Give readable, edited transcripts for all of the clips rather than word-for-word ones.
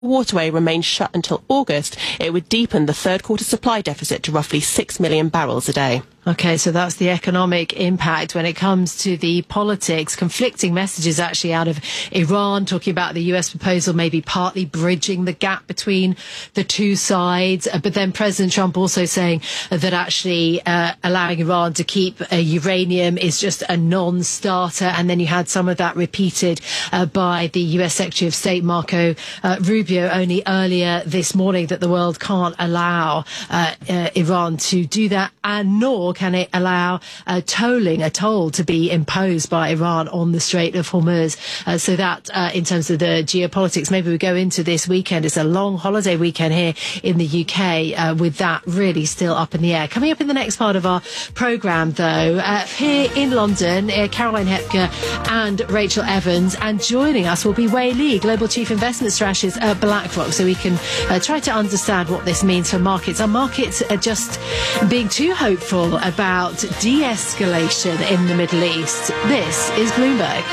waterway remains shut until August, it would deepen the third quarter supply deficit to roughly 6 million barrels a day. Okay, so that's the economic impact. When it comes to the politics, conflicting messages actually out of Iran, talking about the US proposal maybe partly bridging the gap between the two sides. But then President Trump also saying that actually allowing Iran to keep uranium is just a non-starter. And then you had some of that repeated by the US Secretary of State Marco Rubio only earlier this morning, that the world can't allow Iran to do that, and nor can it allow a toll to be imposed by Iran on the Strait of Hormuz. So that, in terms of the geopolitics, maybe we go into this weekend. It's a long holiday weekend here in the UK, with that really still up in the air. Coming up in the next part of our programme, though, here in London, Caroline Hepker and Rachel Evans, and joining us will be Wei Li, Global Chief Investment Strategist at BlackRock, so we can try to understand what this means for markets. Are markets just being too hopeful about de-escalation in the Middle East? This is Bloomberg.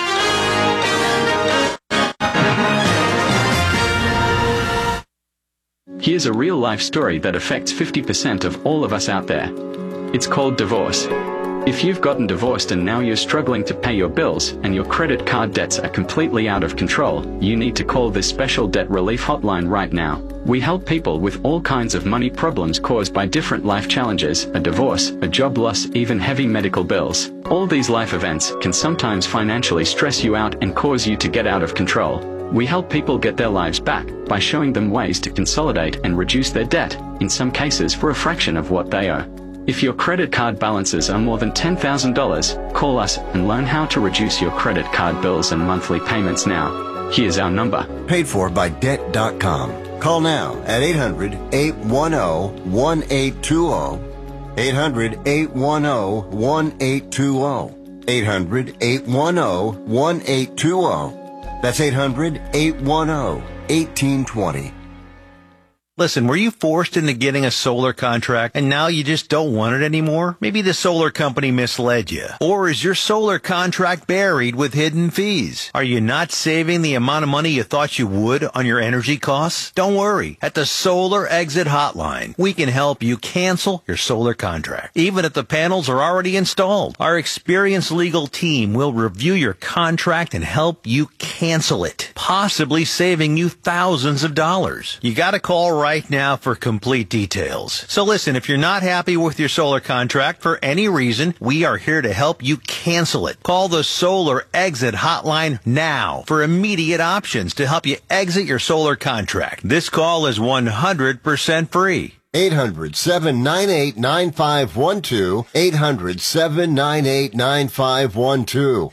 Here's a real-life story that affects 50% of all of us out there. It's called divorce. If you've gotten divorced and now you're struggling to pay your bills and your credit card debts are completely out of control, you need to call this special debt relief hotline right now. We help people with all kinds of money problems caused by different life challenges, a divorce, a job loss, even heavy medical bills. All these life events can sometimes financially stress you out and cause you to get out of control. We help people get their lives back by showing them ways to consolidate and reduce their debt, in some cases for a fraction of what they owe. If your credit card balances are more than $10,000, call us and learn how to reduce your credit card bills and monthly payments now. Here's our number. Paid for by Debt.com. Call now at 800-810-1820. 800-810-1820. 800-810-1820. That's 800-810-1820. Listen, were you forced into getting a solar contract and now you just don't want it anymore? Maybe the solar company misled you. Or is your solar contract buried with hidden fees? Are you not saving the amount of money you thought you would on your energy costs? Don't worry. At the Solar Exit Hotline, we can help you cancel your solar contract, even if the panels are already installed. Our experienced legal team will review your contract and help you cancel it, possibly saving you thousands of dollars. You got to call right now for complete details. So listen, if you're not happy with your solar contract for any reason, we are here to help you cancel it. Call the Solar Exit Hotline now for immediate options to help you exit your solar contract. This call is 100% free. 800-798-9512. 800-798-9512.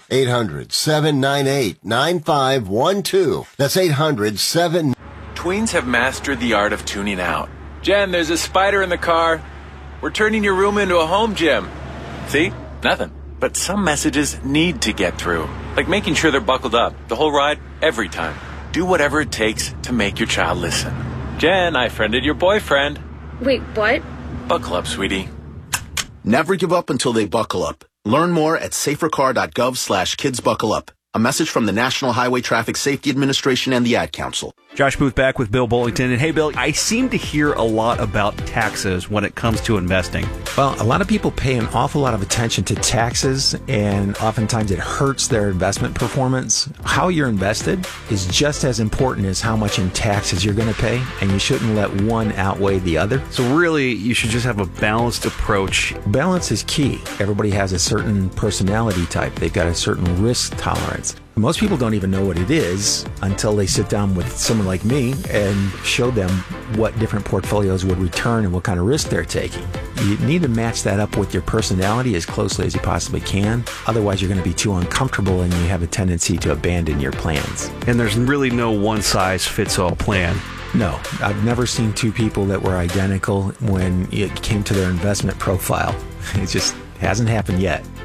800-798-9512. That's 800-7... Tweens have mastered the art of tuning out. Jen, there's a spider in the car. We're turning your room into a home gym. See? Nothing. But some messages need to get through. Like making sure they're buckled up the whole ride, every time. Do whatever it takes to make your child listen. Jen, I friended your boyfriend. Wait, what? Buckle up, sweetie. Never give up until they buckle up. Learn more at safercar.gov/kidsbuckleup. A message from the National Highway Traffic Safety Administration and the Ad Council. Josh Booth back with Bill Bullington. And hey, Bill, I seem to hear a lot about taxes when it comes to investing. Well, a lot of people pay an awful lot of attention to taxes, and oftentimes it hurts their investment performance. How you're invested is just as important as how much in taxes you're going to pay, and you shouldn't let one outweigh the other. So really, you should just have a balanced approach. Balance is key. Everybody has a certain personality type. They've got a certain risk tolerance. Most people don't even know what it is until they sit down with someone like me and show them what different portfolios would return and what kind of risk they're taking. You need to match that up with your personality as closely as you possibly can. Otherwise, you're going to be too uncomfortable and you have a tendency to abandon your plans. And there's really no one-size-fits-all plan. No, I've never seen two people that were identical when it came to their investment profile. It just hasn't happened yet.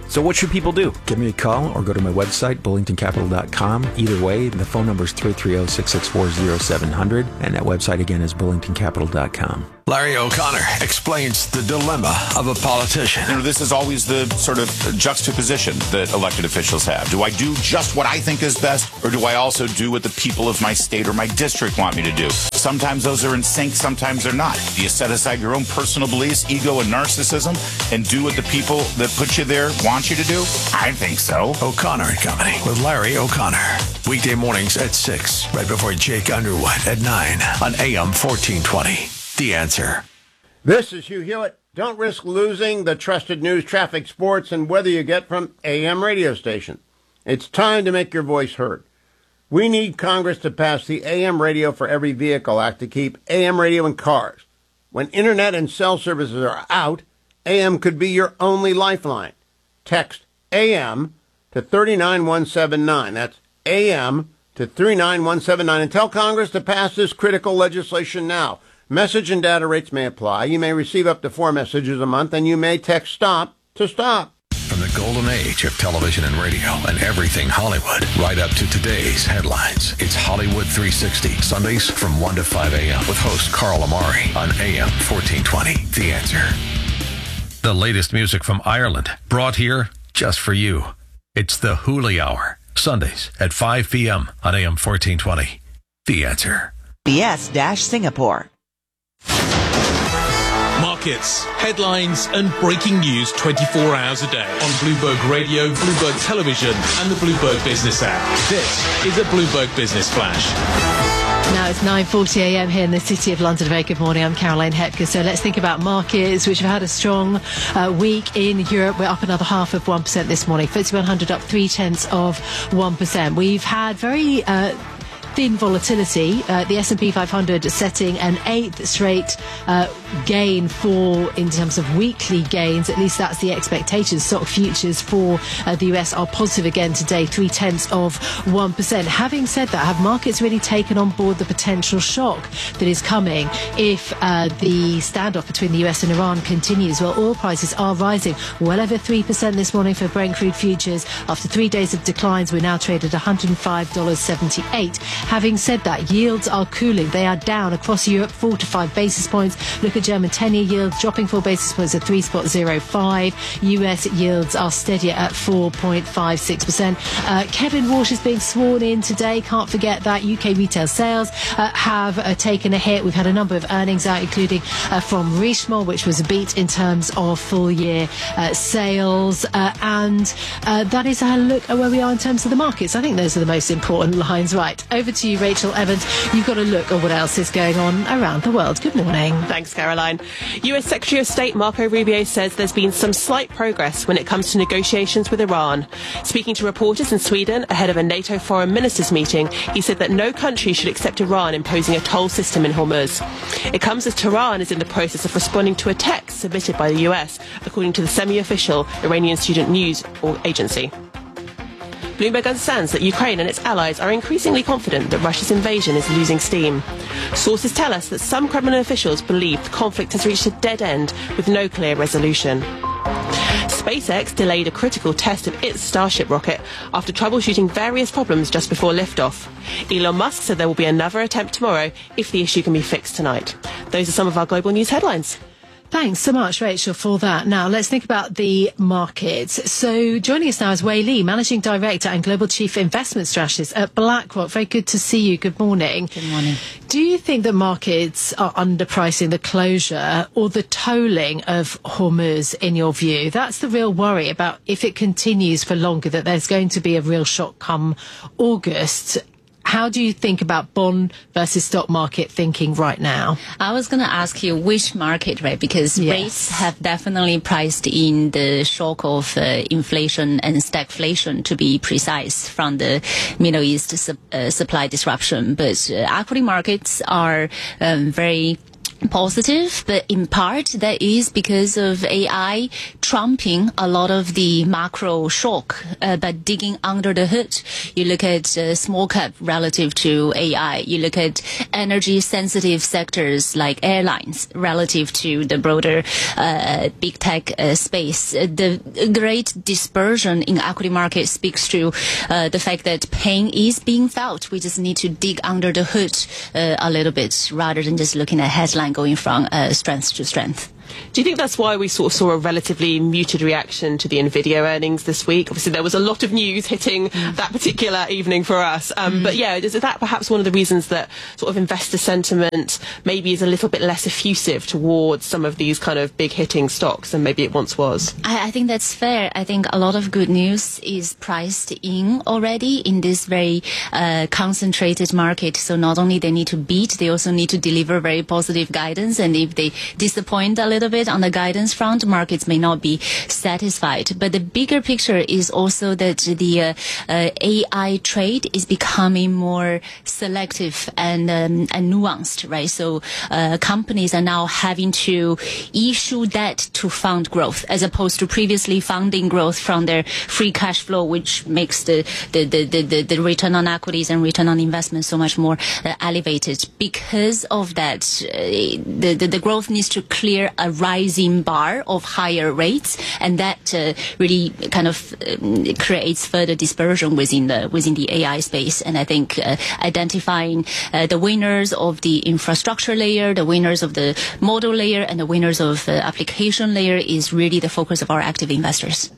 So what should people do? Give me a call or go to my website, bullingtoncapital.com. Either way, the phone number is 330-664-0700, and that website again is bullingtoncapital.com. Larry O'Connor explains the dilemma of a politician. You know, this is always the sort of juxtaposition that elected officials have. Do I do just what I think is best, or do I also do what the people of my state or my district want me to do? Sometimes those are in sync, sometimes they're not. Do you set aside your own personal beliefs, ego, and narcissism, and do what the people that put you there want you to do? I think so. O'Connor and Company with Larry O'Connor. Weekday mornings at 6, right before Jake Underwood at 9 on AM 1420. The Answer. This is Hugh Hewitt. Don't risk losing the trusted news, traffic, sports, and weather you get from AM radio station. It's time to make your voice heard. We need Congress to pass the AM Radio for Every Vehicle Act to keep AM radio in cars. When internet and cell services are out, AM could be your only lifeline. Text AM to 39179. That's AM to 39179, and tell Congress to pass this critical legislation now. Message and data rates may apply. You may receive up to 4 messages a month, and you may text STOP to STOP. From the golden age of television and radio and everything Hollywood, right up to today's headlines, it's Hollywood 360, Sundays from 1 to 5 a.m. with host Carl Amari on AM 1420. The Answer. The latest music from Ireland, brought here just for you. It's the Hooli Hour, Sundays at 5 p.m. on AM 1420. The Answer. BS-Singapore. Markets, headlines and breaking news 24 hours a day on Bloomberg Radio, Bloomberg Television and the Bloomberg Business app. This is a Bloomberg Business Flash. Now it's 9:40 a.m. here in the City of London. Very good morning. I'm Caroline Hepker. So let's think about markets, which have had a strong week in Europe. We're up another 0.5% this morning. FTSE 100 up 0.3%. We've had very thin volatility. The S&P 500 setting an 8th straight gain in terms of weekly gains. At least that's the expectation. Stock futures for the US are positive again today, 0.3%. Having said that, have markets really taken on board the potential shock that is coming if the standoff between the US and Iran continues? Well, oil prices are rising well over 3% this morning for Brent crude futures. After 3 days of declines, we're now traded $105.78. Having said that, yields are cooling. They are down across Europe 4 to 5 basis points. Look at German 10-year yields dropping 4 basis points at 3.05. US yields are steadier at 4.56%. Kevin Walsh is being sworn in today. Can't forget that. UK retail sales have taken a hit. We've had a number of earnings out, including from Richemont, which was a beat in terms of full-year sales. And that is a look at where we are in terms of the markets. I think those are the most important lines. Right, over to you, Rachel Evans. You've got a look at what else is going on around the world. Good morning. Thanks, Caroline. US Secretary of State Marco Rubio says there's been some slight progress when it comes to negotiations with Iran. Speaking to reporters in Sweden ahead of a NATO foreign ministers meeting, he said that no country should accept Iran imposing a toll system in Hormuz. It comes as Tehran is in the process of responding to a text submitted by the US, according to the semi-official Iranian student news agency. Bloomberg understands that Ukraine and its allies are increasingly confident that Russia's invasion is losing steam. Sources tell us that some Kremlin officials believe the conflict has reached a dead end with no clear resolution. SpaceX delayed a critical test of its Starship rocket after troubleshooting various problems just before liftoff. Elon Musk said there will be another attempt tomorrow if the issue can be fixed tonight. Those are some of our global news headlines. Thanks so much, Rachel, for that. Now, let's think about the markets. So joining us now is Wei Li, Managing Director and Global Chief Investment Strategist at BlackRock. Very good to see you. Good morning. Good morning. Do you think that markets are underpricing the closure or the tolling of Hormuz, in your view? That's the real worry about if it continues for longer, that there's going to be a real shock come August. How do you think about bond versus stock market thinking right now? I was going to ask you which market, right? Because rates have definitely priced in the shock of inflation and stagflation, to be precise, from the Middle East supply disruption. But equity markets are very positive, but in part that is because of AI trumping a lot of the macro shock. But digging under the hood, you look at small cap relative to AI, you look at energy sensitive sectors like airlines relative to the broader big tech space. The great dispersion in equity market speaks to the fact that pain is being felt. We just need to dig under the hood a little bit rather than just looking at headline going from strength to strength. Do you think that's why we sort of saw a relatively muted reaction to the Nvidia earnings this week? Obviously, there was a lot of news hitting that particular evening for us. But yeah, is that perhaps one of the reasons that sort of investor sentiment maybe is a little bit less effusive towards some of these kind of big hitting stocks than maybe it once was? I think that's fair. I think a lot of good news is priced in already in this very concentrated market. So not only they need to beat, they also need to deliver very positive guidance. And if they disappoint a little bit on the guidance front, markets may not be satisfied. But the bigger picture is also that the AI trade is becoming more selective and nuanced, right? So companies are now having to issue debt to fund growth, as opposed to previously funding growth from their free cash flow, which makes the return on equities and return on investment so much more elevated. Because of that, the growth needs to clear a rising bar of higher rates, and that really kind of creates further dispersion within the AI space. And I think identifying the winners of the infrastructure layer, the winners of the model layer, and the winners of the application layer is really the focus of our active investors.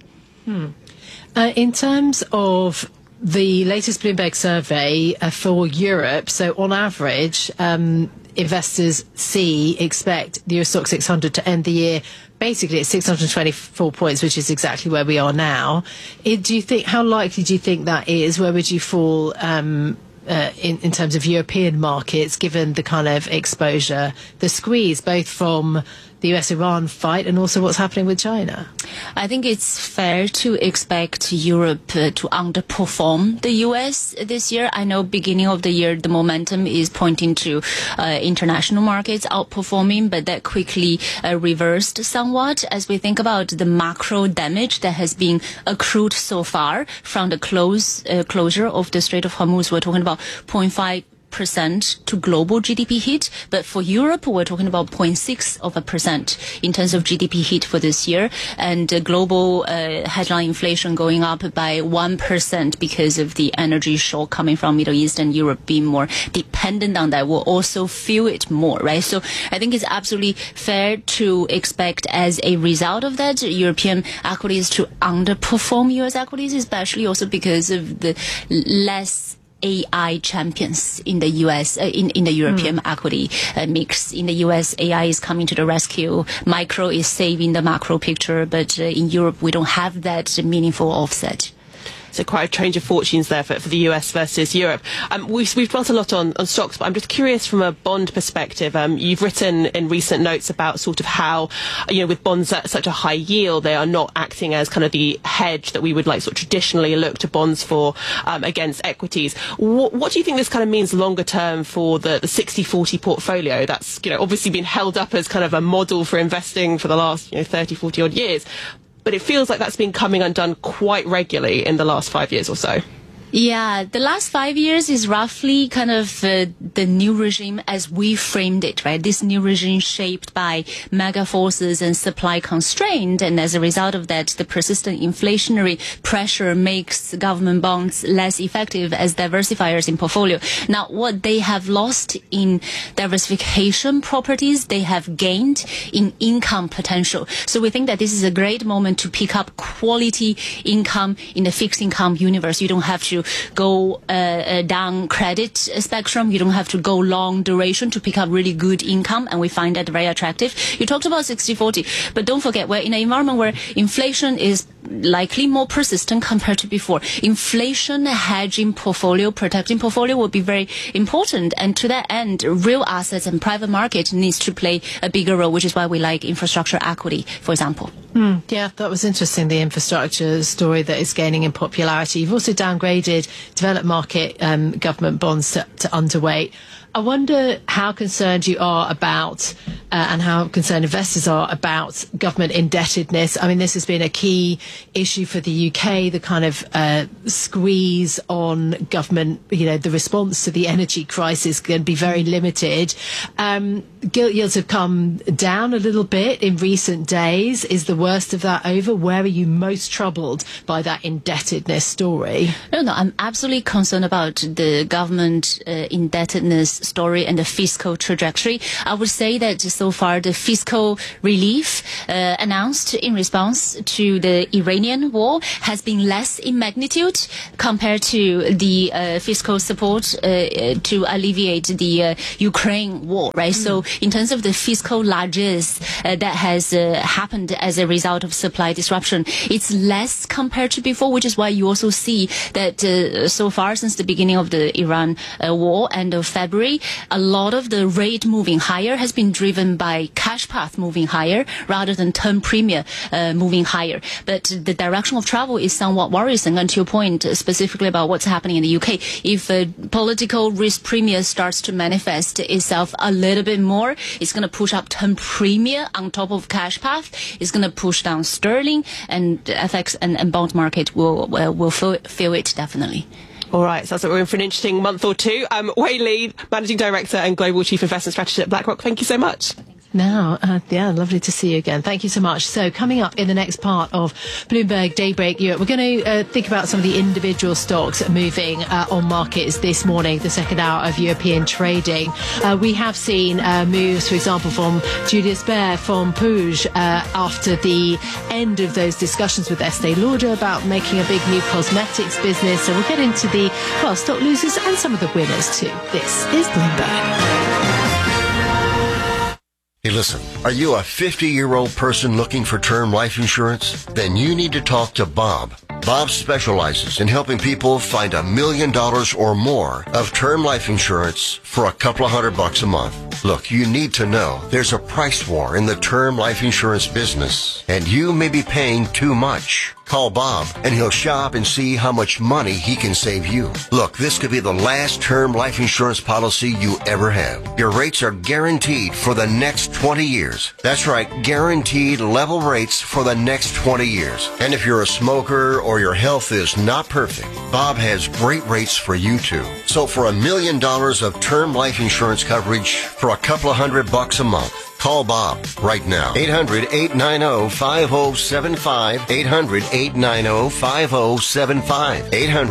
In terms of the latest Bloomberg survey for Europe, so on average, investors expect the Euro Stoxx 600 to end the year basically at 624 points, which is exactly where we are now. How likely do you think that is? Where would you fall in terms of European markets, given the kind of exposure, the squeeze, both from the US-Iran fight and also what's happening with China? I think it's fair to expect Europe to underperform the US this year. I know beginning of the year the momentum is pointing to international markets outperforming, but that quickly reversed somewhat as we think about the macro damage that has been accrued so far from the closure of the Strait of Hormuz. We're talking about 0.5% to global GDP hit, but for Europe we're talking about 0.6% in terms of GDP hit for this year, and global headline inflation going up by 1% because of the energy shock coming from Middle East, and Europe being more dependent on that will also feel it more, right? So I think it's absolutely fair to expect as a result of that European equities to underperform US equities, especially also because of the less AI champions in the US, in the European equity mix. In the US, AI is coming to the rescue. Micro is saving the macro picture, but in Europe, we don't have that meaningful offset. So quite a change of fortunes there for the US versus Europe. We've dwelt a lot on stocks, but I'm just curious from a bond perspective. You've written in recent notes about sort of how, with bonds at such a high yield, they are not acting as kind of the hedge that we would like sort of traditionally look to bonds for against equities. What do you think this kind of means longer term for the 60-40 portfolio? That's, obviously been held up as kind of a model for investing for the last 30, 40 odd years. But it feels like that's been coming undone quite regularly in the last 5 years or so. Yeah, the last 5 years is roughly kind of the new regime as we framed it, right? This new regime shaped by mega forces and supply constraint. And as a result of that, the persistent inflationary pressure makes government bonds less effective as diversifiers in portfolio. Now, what they have lost in diversification properties, they have gained in income potential. So we think that this is a great moment to pick up quality income in the fixed income universe. You don't have to go down credit spectrum. You don't have to go long duration to pick up really good income, and we find that very attractive. You talked about 60-40, but don't forget, we're in an environment where inflation is likely more persistent compared to before. Inflation hedging portfolio, protecting portfolio will be very important, and to that end, real assets and private market needs to play a bigger role, which is why we like infrastructure equity, for example. Yeah, that was interesting, the infrastructure story that is gaining in popularity. You've also downgraded developed market government bonds to underweight. I wonder how concerned you are about and how concerned investors are about government indebtedness. I mean, this has been a key issue for the UK, the kind of squeeze on government, the response to the energy crisis can be very limited. Gilt yields have come down a little bit in recent days. Is the worst of that over? Where are you most troubled by that indebtedness story? No, I'm absolutely concerned about the government indebtedness story and the fiscal trajectory. I would say that so far the fiscal relief announced in response to the Iranian war has been less in magnitude compared to the fiscal support to alleviate the Ukraine war, right? So in terms of the fiscal largesse that has happened as a result of supply disruption, it's less compared to before, which is why you also see that so far since the beginning of the Iran war, end of February, a lot of the rate moving higher has been driven by cash path moving higher rather than term premium moving higher. But the direction of travel is somewhat worrisome. And to your point, specifically about what's happening in the UK, if political risk premium starts to manifest itself a little bit more, it's going to push up term premium on top of cash path. It's going to push down sterling, and FX and bond market will feel it definitely. All right, sounds like we're in for an interesting month or two. Wei Li, Managing Director and Global Chief Investment Strategist at BlackRock, thank you so much. Lovely to see you again. Thank you so much. So coming up in the next part of Bloomberg Daybreak Europe, we're going to think about some of the individual stocks moving on markets this morning, the second hour of European trading. We have seen moves, for example, from Julius Baer from Puig after the end of those discussions with Estee Lauder about making a big new cosmetics business. So we'll get into the stock losers and some of the winners too. This is Bloomberg. Hey, listen, are you a 50-year-old person looking for term life insurance? Then you need to talk to Bob. Bob specializes in helping people find $1 million or more of term life insurance for a couple of $100 a month. Look, you need to know there's a price war in the term life insurance business, and you may be paying too much. Call Bob, and he'll shop and see how much money he can save you. Look, this could be the last term life insurance policy you ever have. Your rates are guaranteed for the next 20 years. That's right, guaranteed level rates for the next 20 years. And if you're a smoker or your health is not perfect, Bob has great rates for you too. So for $1 million of term life insurance coverage for a couple of $100 a month, call Bob right now. 800-890-5075. 800-890-5075.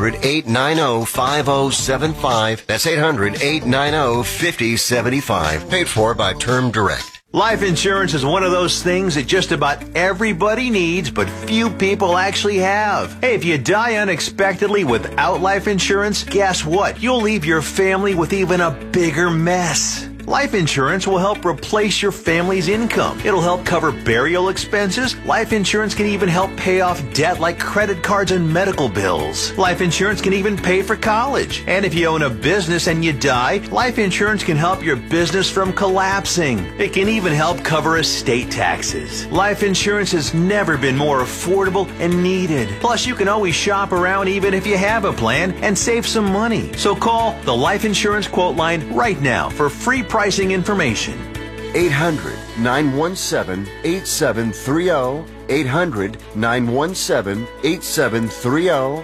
800-890-5075. That's 800-890-5075. Paid for by Term Direct. Life insurance is one of those things that just about everybody needs, but few people actually have. Hey, if you die unexpectedly without life insurance, guess what? You'll leave your family with even a bigger mess. Life insurance will help replace your family's income. It'll help cover burial expenses. Life insurance can even help pay off debt like credit cards and medical bills. Life insurance can even pay for college. And if you own a business and you die, life insurance can help your business from collapsing. It can even help cover estate taxes. Life insurance has never been more affordable and needed. Plus, you can always shop around even if you have a plan and save some money. So call the Life Insurance Quote Line right now for free pricing information. 800-917-8730. 800-917-8730.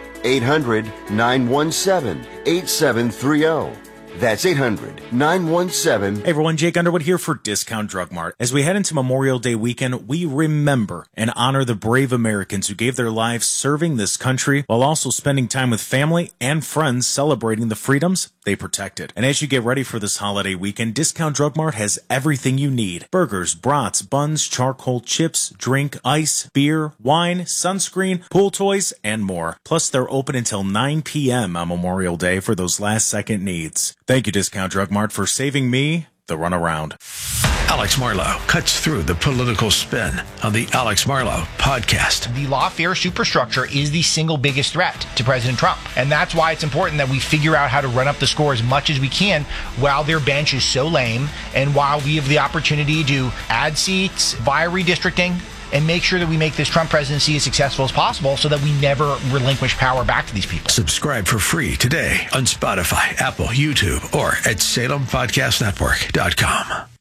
800-917-8730. That's 800-917. Hey everyone, Jake Underwood here for Discount Drug Mart. As we head into Memorial Day weekend, we remember and honor the brave Americans who gave their lives serving this country while also spending time with family and friends celebrating the freedoms they protected. And as you get ready for this holiday weekend, Discount Drug Mart has everything you need. Burgers, brats, buns, charcoal, chips, drink, ice, beer, wine, sunscreen, pool toys, and more. Plus, they're open until 9 p.m. on Memorial Day for those last-second needs. Thank you, Discount Drug Mart, for saving me the runaround. Alex Marlow cuts through the political spin on the Alex Marlow podcast. The lawfare superstructure is the single biggest threat to President Trump. And that's why it's important that we figure out how to run up the score as much as we can while their bench is so lame and while we have the opportunity to add seats via redistricting and make sure that we make this Trump presidency as successful as possible so that we never relinquish power back to these people. Subscribe for free today on Spotify, Apple, YouTube, or at SalemPodcastNetwork.com.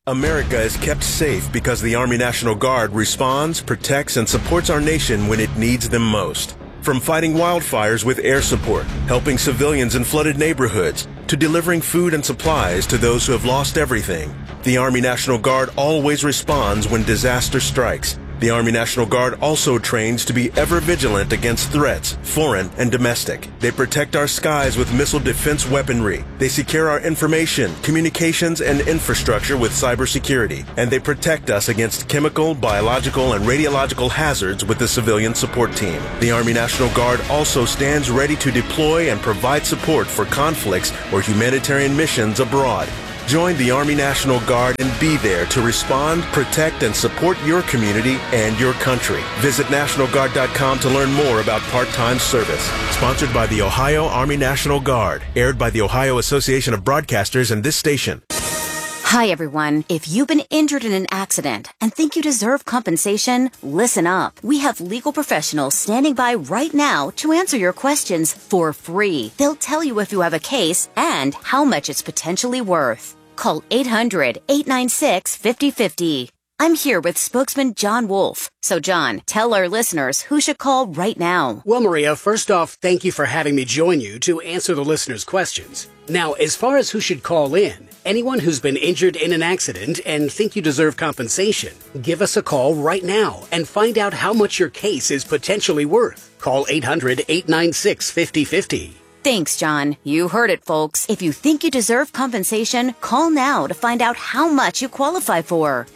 America is kept safe because the Army National Guard responds, protects, and supports our nation when it needs them most. From fighting wildfires with air support, helping civilians in flooded neighborhoods, to delivering food and supplies to those who have lost everything, the Army National Guard always responds when disaster strikes. The Army National Guard also trains to be ever vigilant against threats, foreign and domestic. They protect our skies with missile defense weaponry. They secure our information, communications, and infrastructure with cybersecurity. And they protect us against chemical, biological, and radiological hazards with the civilian support team. The Army National Guard also stands ready to deploy and provide support for conflicts or humanitarian missions abroad. Join the Army National Guard and be there to respond, protect, and support your community and your country. Visit NationalGuard.com to learn more about part-time service. Sponsored by the Ohio Army National Guard. Aired by the Ohio Association of Broadcasters and this station. Hi, everyone. If you've been injured in an accident and think you deserve compensation, listen up. We have legal professionals standing by right now to answer your questions for free. They'll tell you if you have a case and how much it's potentially worth. Call 800-896-5050. I'm here with spokesman John Wolf. So, John, tell our listeners who should call right now. Well, Maria, first off, thank you for having me join you to answer the listeners' questions. Now, as far as who should call in, anyone who's been injured in an accident and think you deserve compensation, give us a call right now and find out how much your case is potentially worth. Call 800-896-5050. Thanks, John. You heard it, folks. If you think you deserve compensation, call now to find out how much you qualify for.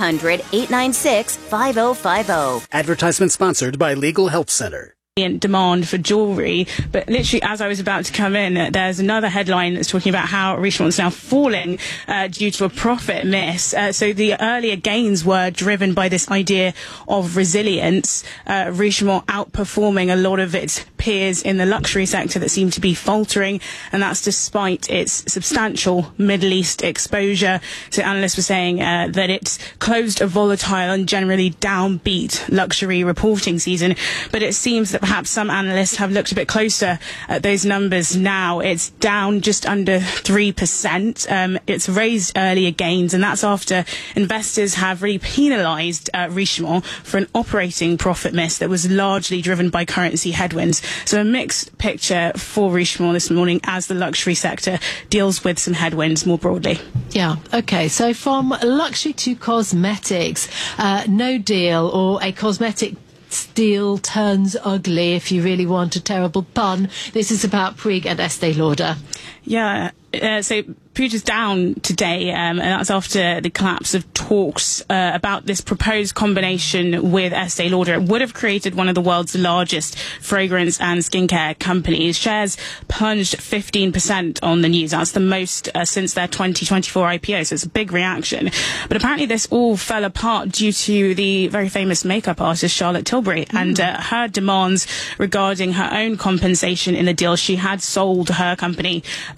800-896-5050. Advertisement sponsored by Legal Help Center. Demand for jewellery, but literally as I was about to come in, there's another headline that's talking about how Richemont's now falling due to a profit miss. So the earlier gains were driven by this idea of resilience. Richemont outperforming a lot of its peers in the luxury sector that seem to be faltering, and that's despite its substantial Middle East exposure. So analysts were saying that it's closed a volatile and generally downbeat luxury reporting season, but it seems that perhaps some analysts have looked a bit closer at those numbers now. It's down just under 3%. It's raised earlier gains, and that's after investors have really penalised Richemont for an operating profit miss that was largely driven by currency headwinds. So a mixed picture for Richemont this morning as the luxury sector deals with some headwinds more broadly. Yeah, okay. So from luxury to cosmetics, no deal, or a cosmetic deal turns ugly, if you really want a terrible pun. This is about Puig and Estee Lauder. Yeah, so Puig is down today, and that's after the collapse of talks about this proposed combination with Estee Lauder. It would have created one of the world's largest fragrance and skincare companies. Shares plunged 15% on the news. That's the most since their 2024 IPO, so it's a big reaction. But apparently this all fell apart due to the very famous makeup artist Charlotte Tilbury and her demands regarding her own compensation in the deal. She had sold her company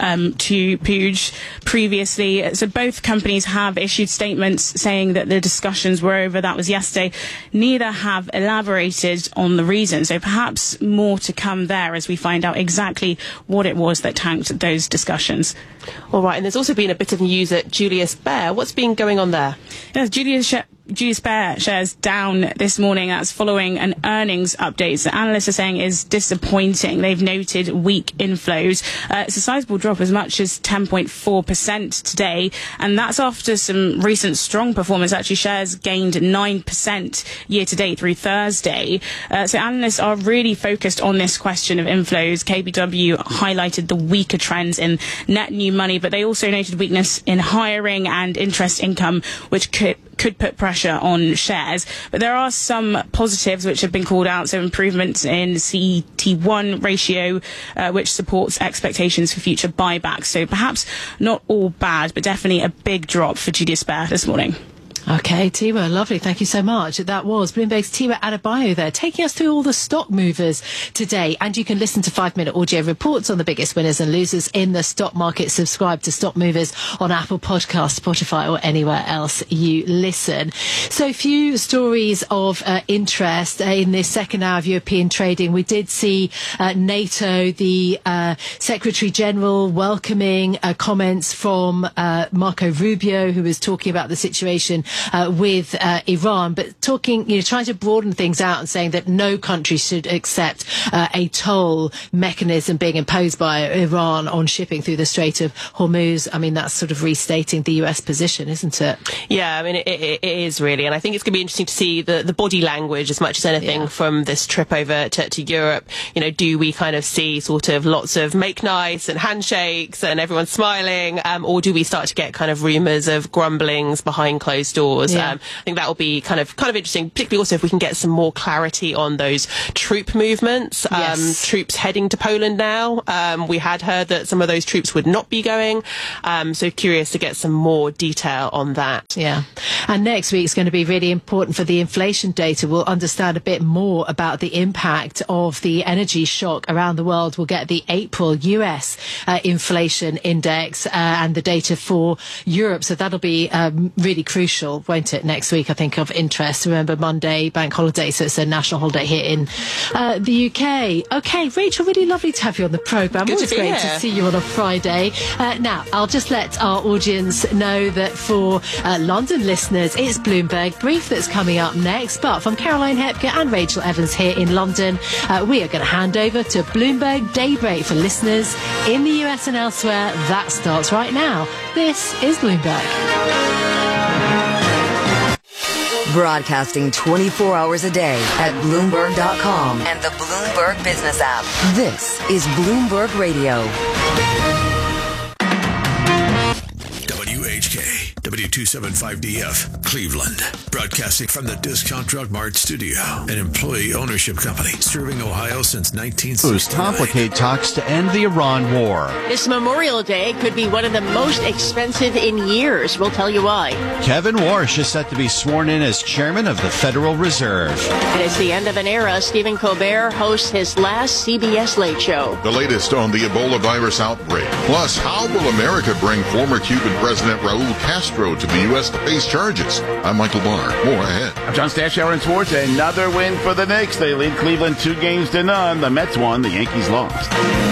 to Puig previously. So both companies have issued statements saying that the discussions were over. That was yesterday. Neither have elaborated on the reason. So perhaps more to come there as we find out exactly what it was that tanked those discussions. All right, and there's also been a bit of news at Julius Baer. What's been going on there? Yes, Julius Baer shares down this morning. That's following an earnings update that analysts are saying is disappointing. They've noted weak inflows. It's a sizable drop, as much as 10.4% today, and that's after some recent strong performance. Actually, shares gained 9% year to date through Thursday. So analysts are really focused on this question of inflows. KBW highlighted the weaker trends in net new money, but they also noted weakness in hiring and interest income, which could put pressure on shares. But there are some positives which have been called out. So improvements in CET1 ratio, which supports expectations for future buybacks. So perhaps not all bad, but definitely a big drop for Julius Baer this morning. Okay, Timo, lovely. Thank you so much. That was Bloomberg's Timo Adebayo there, taking us through all the stock movers today. And you can listen to 5-minute audio reports on the biggest winners and losers in the stock market. Subscribe to Stock Movers on Apple Podcasts, Spotify, or anywhere else you listen. So, a few stories of interest in this second hour of European trading. We did see NATO, the Secretary General, welcoming comments from Marco Rubio, who was talking about the situation with Iran, but talking, trying to broaden things out and saying that no country should accept a toll mechanism being imposed by Iran on shipping through the Strait of Hormuz. I mean, that's sort of restating the US position, isn't it? Yeah, I mean, it is really. And I think it's going to be interesting to see the body language as much as anything from this trip over to Europe. Do we kind of see sort of lots of make nice and handshakes and everyone smiling, or do we start to get kind of rumours of grumblings behind closed doors? I think that will be kind of interesting, particularly also if we can get some more clarity on those troop movements. Troops heading to Poland now. We had heard that some of those troops would not be going. So curious to get some more detail on that. Yeah. And next week's going to be really important for the inflation data. We'll understand a bit more about the impact of the energy shock around the world. We'll get the April US inflation index and the data for Europe. So that'll be really crucial, won't it, next week, I think, of interest. Remember, Monday, bank holiday, so it's a national holiday here in the UK. Okay, Rachel, really lovely to have you on the programme. Always great to see you on a Friday. Now, I'll just let our audience know that for London listeners, it's Bloomberg Brief that's coming up next. But from Caroline Hepker and Rachel Evans here in London, we are going to hand over to Bloomberg Daybreak for listeners in the US and elsewhere. That starts right now. This is Bloomberg. Broadcasting 24 hours a day at Bloomberg.com and the Bloomberg Business app. This is Bloomberg Radio. WHK, W275DF, Cleveland. Broadcasting from the Discount Drug Mart studio, an employee ownership company serving Ohio since 1969. Complicate talks to end the Iran war. This Memorial Day could be one of the most expensive in years. We'll tell you why. Kevin Warsh is set to be sworn in as chairman of the Federal Reserve. And it's the end of an era. Stephen Colbert hosts his last CBS Late Show. The latest on the Ebola virus outbreak. Plus, how will America bring former Cuban President Raul Castro to the U.S. to face charges? I'm Michael Barr. More ahead. I'm John Stashower in sports. Another win for the Knicks. They lead Cleveland 2-0. The Mets won. The Yankees lost.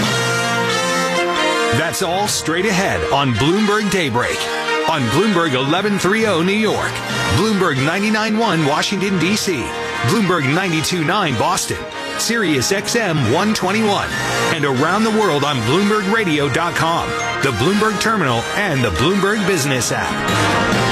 That's all straight ahead on Bloomberg Daybreak. On Bloomberg 1130 New York. Bloomberg 99.1 Washington, D.C. Bloomberg 92.9 Boston. Sirius XM 121. And around the world on BloombergRadio.com, the Bloomberg Terminal, and the Bloomberg Business app.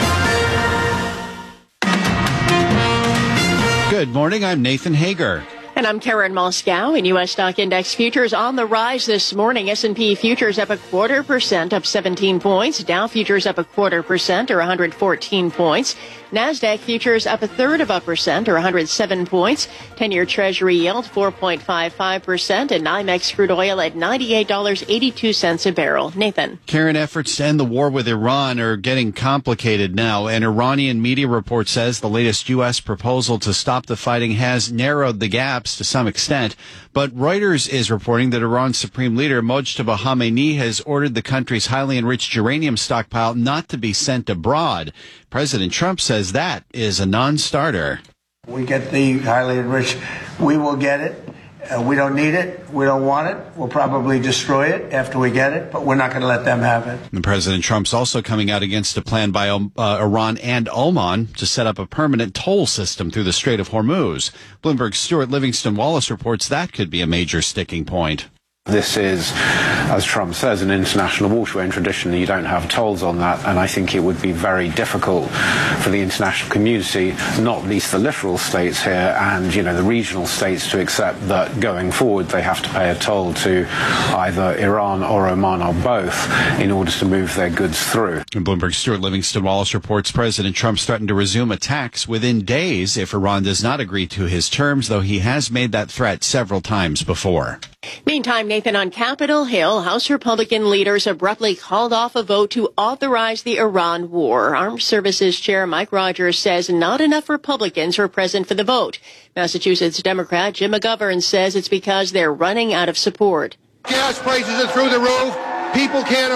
Good morning, I'm Nathan Hager. And I'm Karen Moscow. In U.S. stock index futures on the rise this morning. S&P futures up 0.25%, up 17 points. Dow futures up 0.25%, or 114 points. NASDAQ futures up 0.33%, or 107 points. 10-year Treasury yield 4.55%, and NYMEX crude oil at $98.82 a barrel. Nathan. Karen, efforts to end the war with Iran are getting complicated now. An Iranian media report says the latest U.S. proposal to stop the fighting has narrowed the gaps to some extent. But Reuters is reporting that Iran's supreme leader, Mojtaba Khamenei, has ordered the country's highly enriched uranium stockpile not to be sent abroad. President Trump says that is a non-starter. We get the highly enriched. We will get it. We don't need it. We don't want it. We'll probably destroy it after we get it, but we're not going to let them have it. And President Trump's also coming out against a plan by Iran and Oman to set up a permanent toll system through the Strait of Hormuz. Bloomberg's Stuart Livingston Wallace reports that could be a major sticking point. This is, as Trump says, an international waterway, and traditionally you don't have tolls on that, and I think it would be very difficult for the international community, not least the littoral states here and, the regional states, to accept that going forward they have to pay a toll to either Iran or Oman or both in order to move their goods through. And Bloomberg's Stuart Livingston Wallace reports President Trump's threatened to resume attacks within days if Iran does not agree to his terms, though he has made that threat several times before. Meantime, Nathan, on Capitol Hill, House Republican leaders abruptly called off a vote to authorize the Iran war. Armed Services Chair Mike Rogers says not enough Republicans were present for the vote. Massachusetts Democrat Jim McGovern says it's because they're running out of support. Gas prices are through the roof. People can't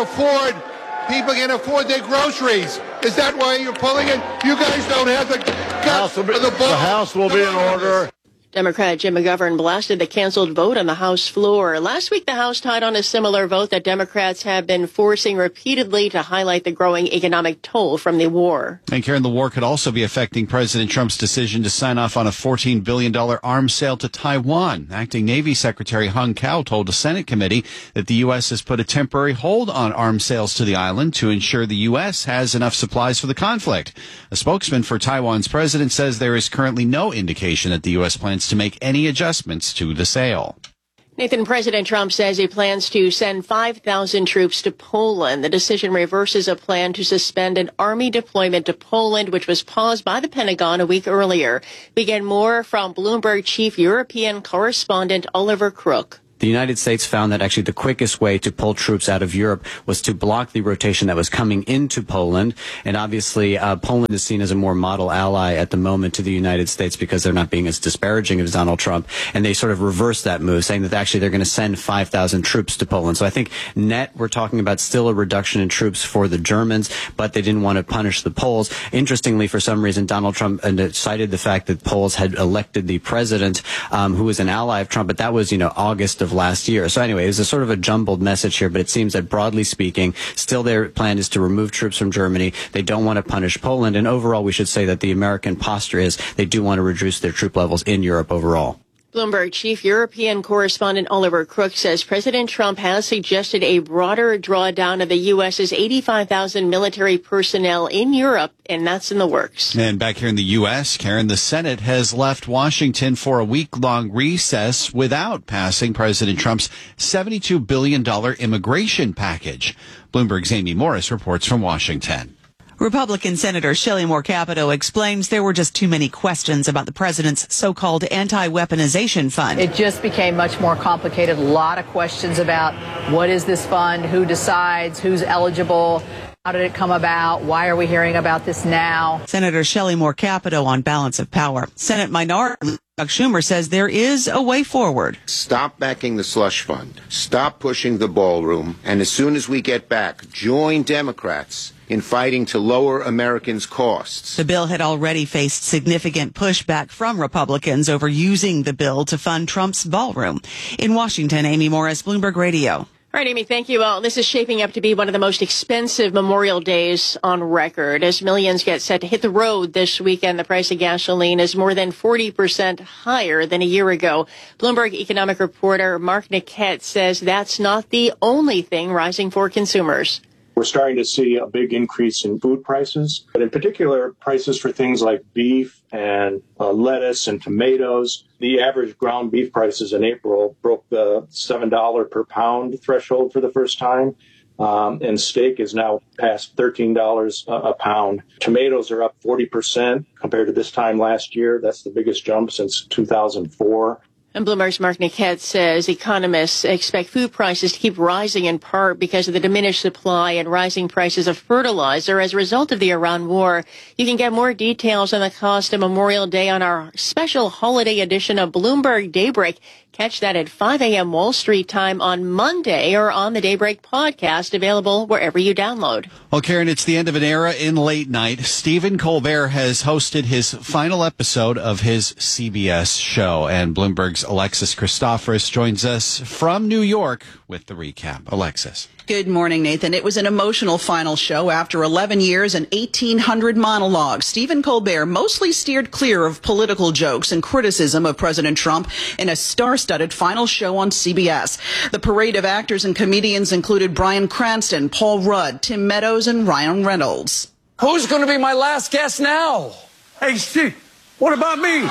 afford their groceries. Is that why you're pulling it? You guys don't have the guts for the vote. The House will be in order. Democrat Jim McGovern blasted the canceled vote on the House floor. Last week, the House tied on a similar vote that Democrats have been forcing repeatedly to highlight the growing economic toll from the war. And Karen, the war could also be affecting President Trump's decision to sign off on a $14 billion arms sale to Taiwan. Acting Navy Secretary Hung Cao told a Senate committee that the U.S. has put a temporary hold on arms sales to the island to ensure the U.S. has enough supplies for the conflict. A spokesman for Taiwan's president says there is currently no indication that the U.S. plans to make any adjustments to the sale. Nathan, President Trump says he plans to send 5,000 troops to Poland. The decision reverses a plan to suspend an army deployment to Poland, which was paused by the Pentagon a week earlier. We get more from Bloomberg chief European correspondent Oliver Crook. The United States found that actually the quickest way to pull troops out of Europe was to block the rotation that was coming into Poland. And obviously, Poland is seen as a more model ally at the moment to the United States because they're not being as disparaging as Donald Trump. And they sort of reversed that move, saying that actually they're going to send 5,000 troops to Poland. So I think net, we're talking about still a reduction in troops for the Germans, but they didn't want to punish the Poles. Interestingly, for some reason, Donald Trump cited the fact that Poles had elected the president, who was an ally of Trump, but that was, August of last year. So anyway, it's a sort of a jumbled message here, but it seems that broadly speaking, still their plan is to remove troops from Germany. They don't want to punish Poland. And overall, we should say that the American posture is they do want to reduce their troop levels in Europe overall. Bloomberg chief European correspondent Oliver Crook says President Trump has suggested a broader drawdown of the U.S.'s 85,000 military personnel in Europe, and that's in the works. And back here in the U.S., Karen, the Senate has left Washington for a week-long recess without passing President Trump's $72 billion immigration package. Bloomberg's Amy Morris reports from Washington. Republican Senator Shelley Moore Capito explains there were just too many questions about the president's so-called anti-weaponization fund. It just became much more complicated. A lot of questions about what is this fund, who decides, who's eligible, how did it come about, why are we hearing about this now? Senator Shelley Moore Capito on balance of power. Senate Minority Chuck Schumer says there is a way forward. Stop backing the slush fund. Stop pushing the ballroom. And as soon as we get back, join Democrats in fighting to lower Americans' costs. The bill had already faced significant pushback from Republicans over using the bill to fund Trump's ballroom. In Washington, Amy Morris, Bloomberg Radio. All right, Amy, thank you. Well, this is shaping up to be one of the most expensive Memorial Days on record. As millions get set to hit the road this weekend, the price of gasoline is more than 40% higher than a year ago. Bloomberg economic reporter Mark Niquette says that's not the only thing rising for consumers. We're starting to see a big increase in food prices, but in particular, prices for things like beef and lettuce and tomatoes. The average ground beef prices in April broke the $7 per pound threshold for the first time. And steak is now past $13 a pound. Tomatoes are up 40% compared to this time last year. That's the biggest jump since 2004. And Bloomberg's Mark Niquette says economists expect food prices to keep rising in part because of the diminished supply and rising prices of fertilizer as a result of the Iran war. You can get more details on the cost of Memorial Day on our special holiday edition of Bloomberg Daybreak. Catch that at 5 a.m. Wall Street time on Monday or on the Daybreak podcast, available wherever you download. Well, Karen, it's the end of an era in late night. Stephen Colbert has hosted his final episode of his CBS show, and Bloomberg's Alexis Christoforous joins us from New York with the recap. Alexis. Good morning, Nathan. It was an emotional final show after 11 years and 1,800 monologues. Stephen Colbert mostly steered clear of political jokes and criticism of President Trump in a star-studded final show on CBS. The parade of actors and comedians included Bryan Cranston, Paul Rudd, Tim Meadows, and Ryan Reynolds. Who's going to be my last guest now? Hey, Steve, what about me?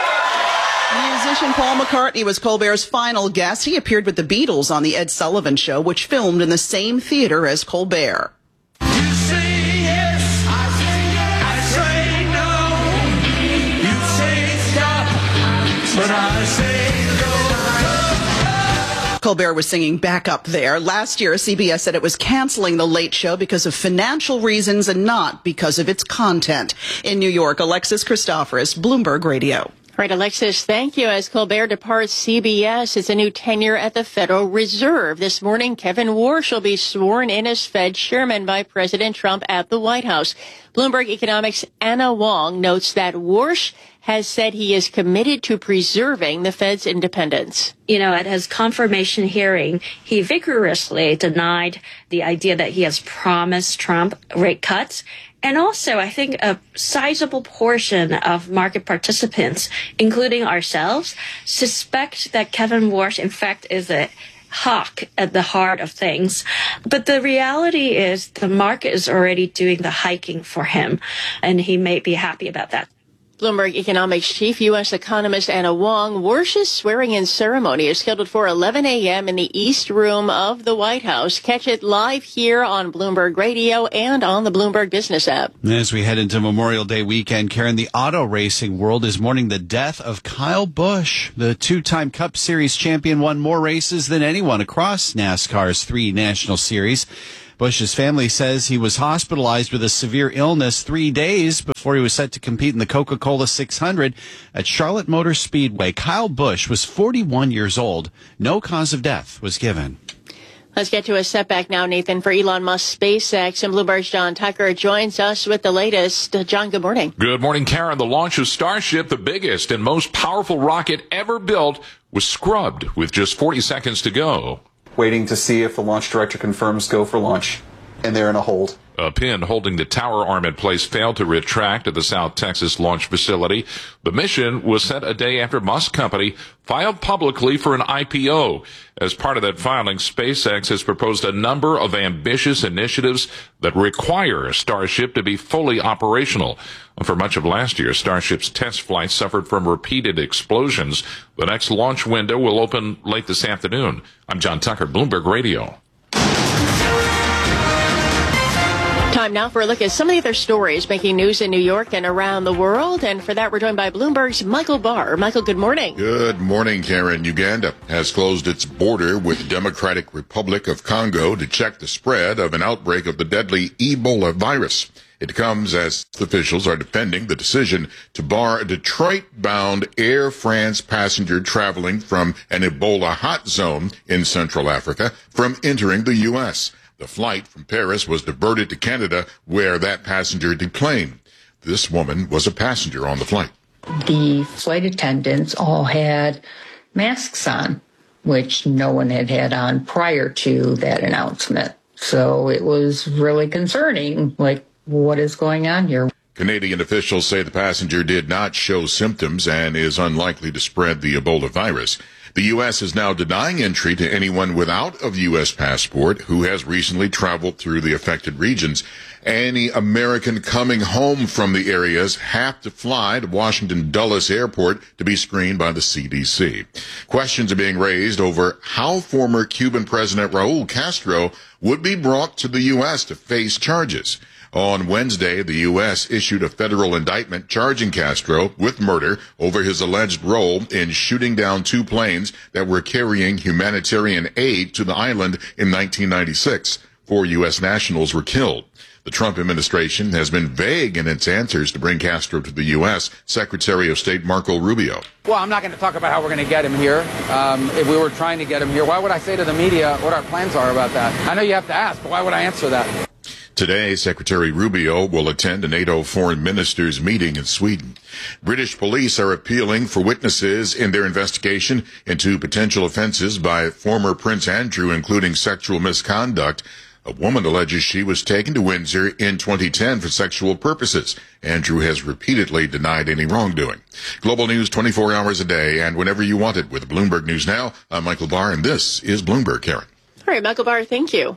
Musician Paul McCartney was Colbert's final guest. He appeared with the Beatles on The Ed Sullivan Show, which filmed in the same theater as Colbert. You say yes, I say no. You say stop, but I say Colbert was singing back up there. Last year, CBS said it was canceling The Late Show because of financial reasons and not because of its content. In New York, Alexis Christoforous, Bloomberg Radio. Right, Alexis, thank you. As Colbert departs CBS, it's a new tenure at the Federal Reserve. This morning, Kevin Warsh will be sworn in as Fed chairman by President Trump at the White House. Bloomberg Economics' Anna Wong notes that Warsh has said he is committed to preserving the Fed's independence. At his confirmation hearing, he vigorously denied the idea that he has promised Trump rate cuts. And also, I think a sizable portion of market participants, including ourselves, suspect that Kevin Warsh, in fact, is a hawk at the heart of things. But the reality is the market is already doing the hiking for him, and he may be happy about that. Bloomberg Economics chief U.S. economist Anna Wong. Warsh's swearing-in ceremony is scheduled for 11 a.m. in the East Room of the White House. Catch it live here on Bloomberg Radio and on the Bloomberg Business app. As we head into Memorial Day weekend, Karen, the auto racing world is mourning the death of Kyle Busch. The two-time Cup Series champion won more races than anyone across NASCAR's 3 National Series. Busch's family says he was hospitalized with a severe illness 3 days before he was set to compete in the Coca-Cola 600 at Charlotte Motor Speedway. Kyle Busch was 41 years old. No cause of death was given. Let's get to a setback now, Nathan, for Elon Musk's SpaceX. And Bloomberg's John Tucker joins us with the latest. John, good morning. Good morning, Karen. The launch of Starship, the biggest and most powerful rocket ever built, was scrubbed with just 40 seconds to go. Waiting to see if the launch director confirms go for launch, and they're in a hold. A pin holding the tower arm in place failed to retract at the South Texas launch facility. The mission was set a day after Musk Company filed publicly for an IPO. As part of that filing, SpaceX has proposed a number of ambitious initiatives that require Starship to be fully operational. For much of last year, Starship's test flights suffered from repeated explosions. The next launch window will open late this afternoon. I'm John Tucker, Bloomberg Radio. Time now for a look at some of the other stories making news in New York and around the world. And for that, we're joined by Bloomberg's Michael Barr. Michael, good morning. Good morning, Karen. Uganda has closed its border with the Democratic Republic of Congo to check the spread of an outbreak of the deadly Ebola virus. It comes as officials are defending the decision to bar a Detroit-bound Air France passenger traveling from an Ebola hot zone in Central Africa from entering the U.S. The flight from Paris was diverted to Canada, where that passenger deplaned. This woman was a passenger on the flight. The flight attendants all had masks on, which no one had had on prior to that announcement. So it was really concerning, like, what is going on here? Canadian officials say the passenger did not show symptoms and is unlikely to spread the Ebola virus. The U.S. is now denying entry to anyone without a U.S. passport who has recently traveled through the affected regions. Any American coming home from the areas have to fly to Washington Dulles Airport to be screened by the CDC. Questions are being raised over how former Cuban President Raul Castro would be brought to the U.S. to face charges. On Wednesday, the U.S. issued a federal indictment charging Castro with murder over his alleged role in shooting down 2 planes that were carrying humanitarian aid to the island in 1996. 4 U.S. nationals were killed. The Trump administration has been vague in its answers to bring Castro to the U.S. Secretary of State Marco Rubio. Well, I'm not going to talk about how we're going to get him here. If we were trying to get him here, why would I say to the media what our plans are about that? I know you have to ask, but why would I answer that? Today, Secretary Rubio will attend a NATO foreign ministers meeting in Sweden. British police are appealing for witnesses in their investigation into potential offenses by former Prince Andrew, including sexual misconduct. A woman alleges she was taken to Windsor in 2010 for sexual purposes. Andrew has repeatedly denied any wrongdoing. Global news 24 hours a day and whenever you want it with Bloomberg News Now. I'm Michael Barr, and this is Bloomberg, Karen. All right, Michael Barr, thank you.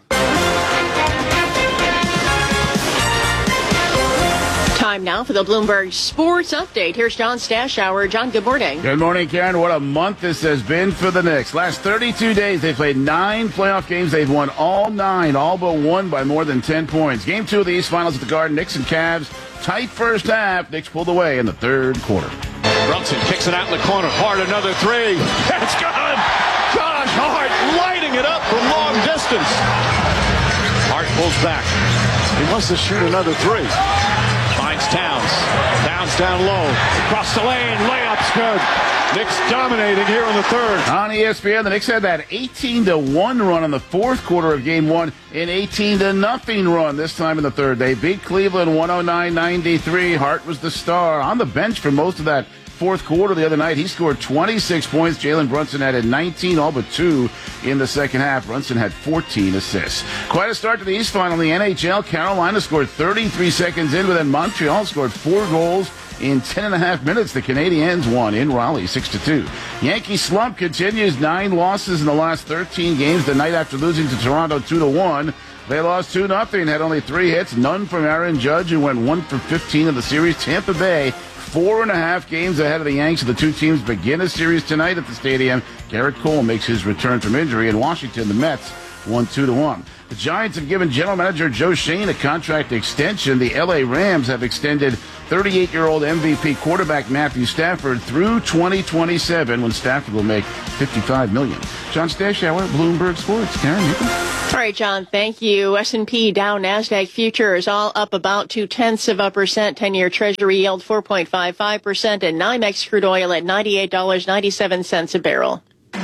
Time now for the Bloomberg Sports Update. Here's John Stashower. John, good morning. Good morning, Karen. What a month this has been for the Knicks. Last 32 days, they played 9 playoff games. They've won all 9, all but 1 by more than 10 points. Game 2 of the East Finals at the Garden, Knicks and Cavs. Tight first half. Knicks pulled away in the third quarter. Brunson kicks it out in the corner. Hard, another 3. It's gone. Josh Hart lighting it up from long distance. Hart pulls back. He wants to shoot another three. Finds Towns. Towns down low. Across the lane. Layup's good. Knicks dominating here in the third. On ESPN, the Knicks had that 18-1 run in the fourth quarter of Game 1, an 18-0 run this time in the third. They beat Cleveland 109-93. Hart was the star on the bench for most of that fourth quarter the other night. He scored 26 points. Jalen Brunson had 19, all but 2 in the second half. Brunson had 14 assists. Quite a start to the East Final in the NHL. Carolina scored 33 seconds in, but then Montreal scored 4 goals in 10.5 minutes. The Canadiens won in Raleigh 6-2. Yankee slump continues. 9 losses in the last 13 games. The night after losing to Toronto 2-1. They lost 2-0, had only 3 hits, none from Aaron Judge, who went 1 for 15 in the series. Tampa Bay 4.5 games ahead of the Yanks. The two teams begin a series tonight at the stadium. Garrett Cole makes his return from injury. In Washington, the Mets won 2-1. The Giants have given general manager Joe Shane a contract extension. The L.A. Rams have extended 38-year-old MVP quarterback Matthew Stafford through 2027, when Stafford will make $55 million. John Stashauer, Bloomberg Sports. Karen, you can... All right, John, thank you. S&P, Dow, NASDAQ futures all up about 0.2%. 10-year Treasury yield 4.55%, and NYMEX crude oil at $98.97 a barrel.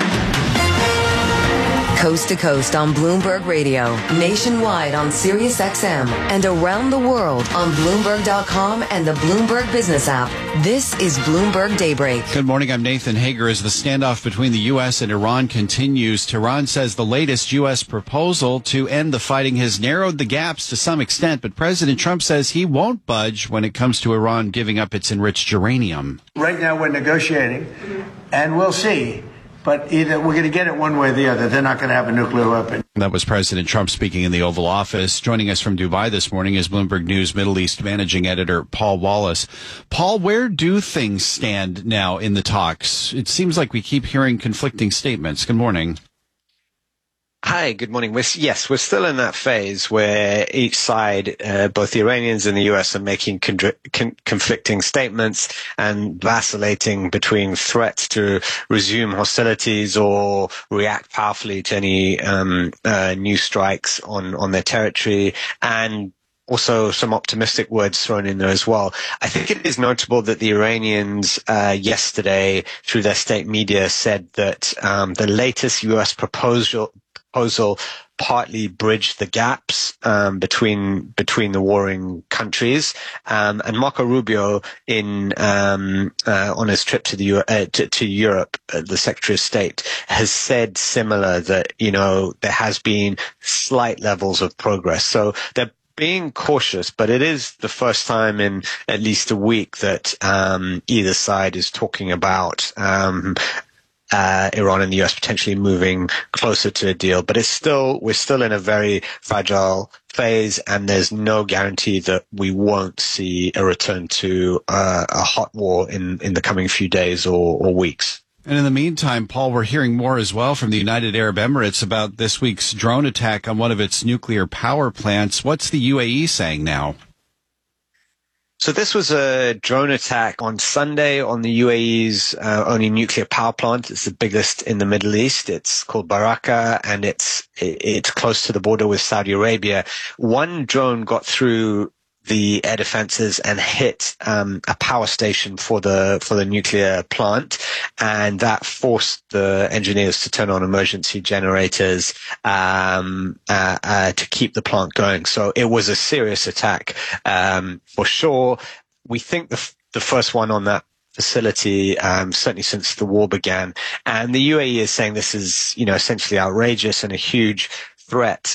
Coast to coast on Bloomberg Radio, nationwide on Sirius XM, and around the world on Bloomberg.com and the Bloomberg Business app. This is Bloomberg Daybreak. Good morning. I'm Nathan Hager. As the standoff between the U.S. and Iran continues, Tehran says the latest U.S. proposal to end the fighting has narrowed the gaps to some extent, but President Trump says he won't budge when it comes to Iran giving up its enriched uranium. Right now we're negotiating, and we'll see. But either we're going to get it one way or the other. They're not going to have a nuclear weapon. That was President Trump speaking in the Oval Office. Joining us from Dubai this morning is Bloomberg News Middle East managing editor Paul Wallace. Paul, where do things stand now in the talks? It seems like we keep hearing conflicting statements. Good morning. Hi, good morning. We're still in that phase where each side, both the Iranians and the U.S., are making conflicting statements and vacillating between threats to resume hostilities or react powerfully to any new strikes on their territory, and also some optimistic words thrown in there as well. I think it is notable that the Iranians yesterday, through their state media, said that the latest U.S. proposal partly bridged the gaps between the warring countries. And Marco Rubio, on his trip to Europe, the Secretary of State, has said similar that there has been slight levels of progress. So they're being cautious, but it is the first time in at least a week that either side is talking about Iran and the U.S. potentially moving closer to a deal, but we're still in a very fragile phase, and there's no guarantee that we won't see a return to a hot war in the coming few days or weeks. And in the meantime, Paul, we're hearing more as well from the United Arab Emirates about this week's drone attack on one of its nuclear power plants. What's the UAE saying now? So this was a drone attack on Sunday on the UAE's only nuclear power plant. It's the biggest in the Middle East. It's called Baraka, and it's close to the border with Saudi Arabia. One drone got through the air defenses and hit a power station for the nuclear plant, and that forced the engineers to turn on emergency generators to keep the plant going. So it was a serious attack for sure. We think the first one on that facility, certainly since the war began, and the UAE is saying this is essentially outrageous and a huge threat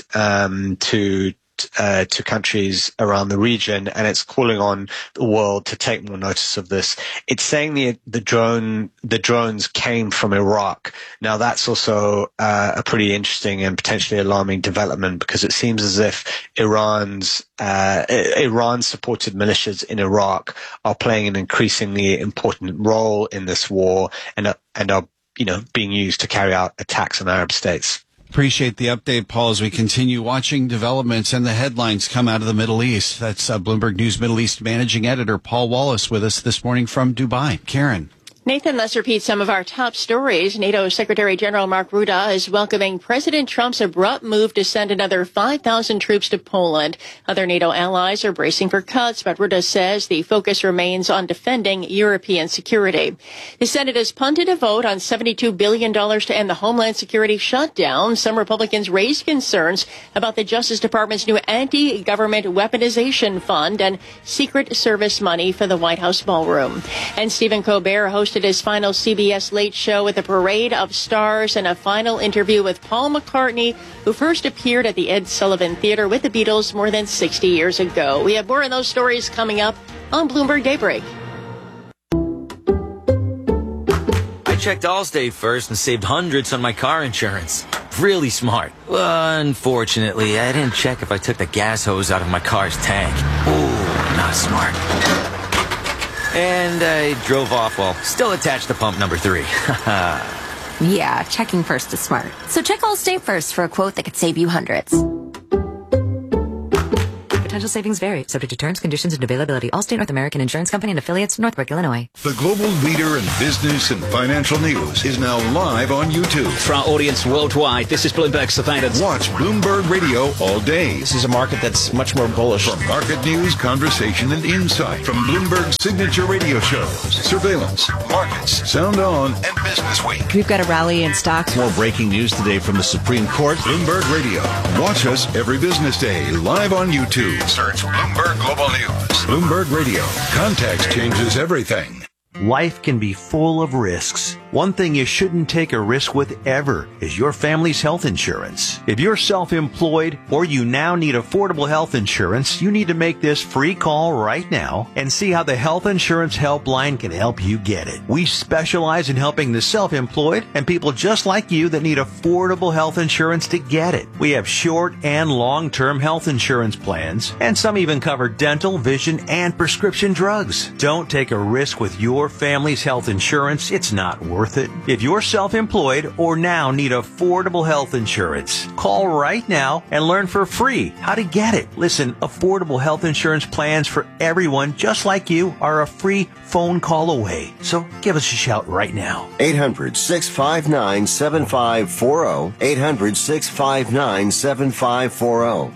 to countries around the region, and it's calling on the world to take more notice of this. It's saying the drones came from Iraq. Now that's also a pretty interesting and potentially alarming development, because it seems as if Iran-supported militias in Iraq are playing an increasingly important role in this war and are being used to carry out attacks on Arab states. Appreciate the update, Paul, as we continue watching developments and the headlines come out of the Middle East. That's Bloomberg News Middle East managing editor Paul Wallace with us this morning from Dubai. Karen. Nathan, let's repeat some of our top stories. NATO Secretary General Mark Rutte is welcoming President Trump's abrupt move to send another 5,000 troops to Poland. Other NATO allies are bracing for cuts, but Rutte says the focus remains on defending European security. The Senate has punted a vote on $72 billion to end the Homeland Security shutdown. Some Republicans raised concerns about the Justice Department's new anti-government weaponization fund and Secret Service money for the White House ballroom. And Stephen Colbert hosted his final CBS Late Show with a parade of stars and a final interview with Paul McCartney, who first appeared at the Ed Sullivan Theater with the Beatles more than 60 years ago. We have more of those stories coming up on Bloomberg Daybreak. I checked Allstate first and saved hundreds on my car insurance. Really smart. Unfortunately, I didn't check if I took the gas hose out of my car's tank. Ooh, not smart. And I drove off while still attached to pump number 3. Yeah, checking first is smart. So check Allstate first for a quote that could save you hundreds. Potential savings vary, subject to terms, conditions, and availability. Allstate North American Insurance Company and affiliates, Northbrook, Illinois. The global leader in business and financial news is now live on YouTube. For our audience worldwide, this is Bloomberg Surveillance. Watch Bloomberg Radio all day. This is a market that's much more bullish. For market news, conversation, and insight from Bloomberg's signature radio shows, Surveillance, Markets, Sound On, and Business Week. We've got a rally in stocks. More breaking news today from the Supreme Court. Bloomberg Radio. Watch us every business day live on YouTube. Search Bloomberg Global News. Bloomberg Radio. Context changes everything. Life can be full of risks. One thing you shouldn't take a risk with ever is your family's health insurance. If you're self-employed or you now need affordable health insurance, you need to make this free call right now and see how the Health Insurance Helpline can help you get it. We specialize in helping the self-employed and people just like you that need affordable health insurance to get it. We have short and long-term health insurance plans, and some even cover dental, vision, and prescription drugs. Don't take a risk with your family's health insurance. It's not worth it. If you're self-employed or now need affordable health insurance, call right now and learn for free how to get it. Listen, affordable health insurance plans for everyone just like you are a free phone call away. So give us a shout right now. 800-659-7540. 800-659-7540.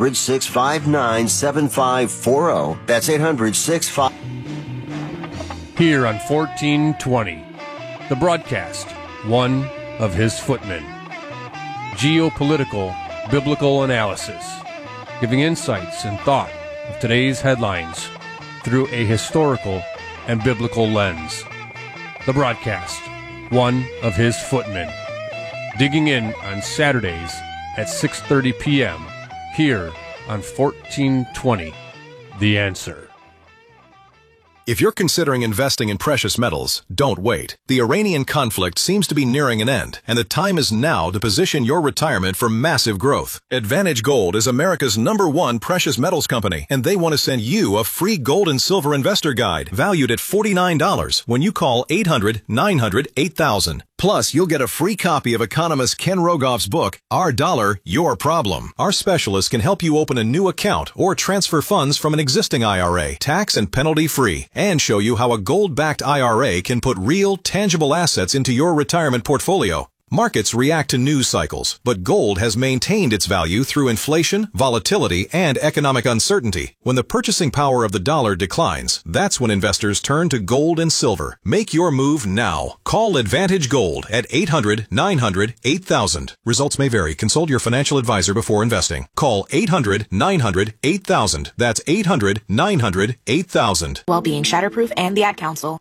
800-659-7540. That's 800-659. Here on 1420, the broadcast, one of his footmen. Geopolitical, biblical analysis, giving insights and thought of today's headlines through a historical and biblical lens. The broadcast, one of his footmen. Digging in on Saturdays at 6:30 p.m. here on 1420, The Answer. If you're considering investing in precious metals, don't wait. The Iranian conflict seems to be nearing an end, and the time is now to position your retirement for massive growth. Advantage Gold is America's #1 precious metals company, and they want to send you a free gold and silver investor guide valued at $49 when you call 800-900-8000. Plus, you'll get a free copy of economist Ken Rogoff's book, Our Dollar, Your Problem. Our specialists can help you open a new account or transfer funds from an existing IRA, tax and penalty free, and show you how a gold-backed IRA can put real, tangible assets into your retirement portfolio. Markets react to news cycles, but gold has maintained its value through inflation, volatility, and economic uncertainty. When the purchasing power of the dollar declines, that's when investors turn to gold and silver. Make your move now. Call Advantage Gold at 800-900-8000. Results may vary. Consult your financial advisor before investing. Call 800-900-8000. That's 800-900-8000. Wellbeing Shatterproof and the Ad Council.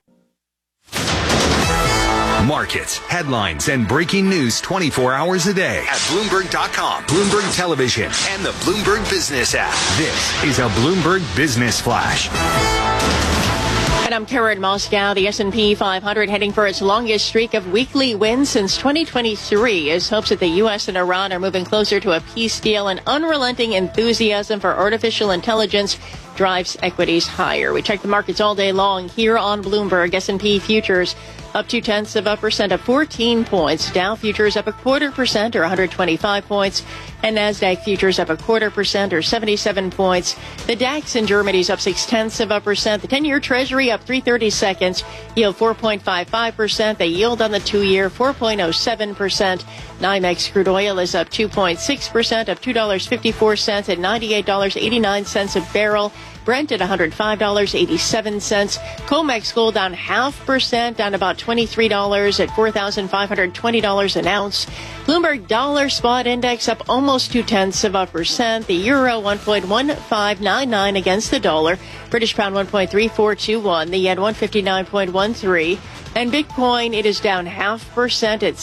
Markets, headlines, and breaking news 24 hours a day at Bloomberg.com, Bloomberg Television, and the Bloomberg Business app. This is a Bloomberg Business Flash. And I'm Karen Moscow. The S&P 500 heading for its longest streak of weekly wins since 2023 as hopes that the U.S. and Iran are moving closer to a peace deal and unrelenting enthusiasm for artificial intelligence drives equities higher. We check the markets all day long here on Bloomberg. S&P futures up 0.2%, up 14 points. Dow futures up 0.25% or 125 points. And NASDAQ futures up 0.25% or 77 points. The DAX in Germany is up 0.6%. The 10-year Treasury up 3/32, yield 4.55%. The yield on the 2-year 4.07%. NYMEX crude oil is up 2.6%, up $2.54 at $98.89 a barrel. Brent at $105.87. COMEX gold down 0.5%, down about $23 at $4,520 an ounce. Bloomberg dollar spot index up almost 0.2%. The euro 1.1599 against the dollar. British pound 1.3421. The yen 159.13. And Bitcoin, it is down 0.5% at